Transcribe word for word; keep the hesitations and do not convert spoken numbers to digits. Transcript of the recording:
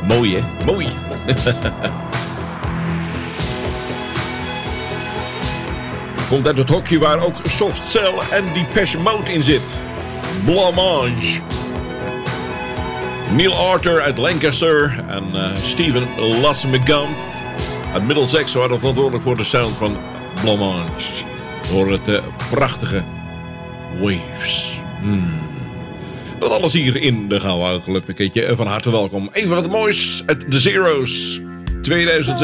Mooi, hè? Mooi. Komt uit het hokje waar ook Soft Cell en Depeche Mode in zit. Blancmange. Neil Arthur uit Lancaster en uh, Steven Lassemegump uit Middlesex waren verantwoordelijk voor de sound van Blancmange. Door het uh, prachtige Waves. Hmm. Dat alles hier in de Gouden Club. Een keertje van harte welkom. Een van het moois uit de Zero's tweeduizend